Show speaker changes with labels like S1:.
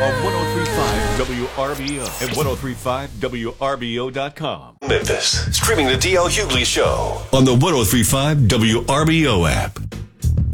S1: on 1035 WRBO and 1035WRBO.com.
S2: Memphis, streaming the DL Hughley Show on the 1035 WRBO app.